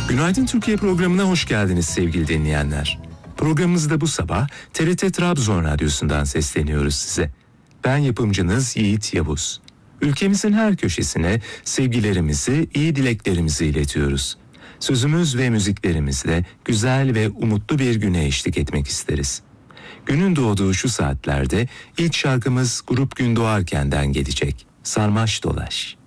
Günaydın Türkiye programına hoş geldiniz sevgili dinleyenler. Programımızda bu sabah TRT Trabzon Radyosu'ndan sesleniyoruz size. Ben yapımcınız Yiğit Yavuz. Ülkemizin her köşesine sevgilerimizi, iyi dileklerimizi iletiyoruz. Sözümüz ve müziklerimizle güzel ve umutlu bir güne eşlik etmek isteriz. Günün doğduğu şu saatlerde ilk şarkımız Grup Gün Doğarken'den gelecek. Sarmaş Dolaş.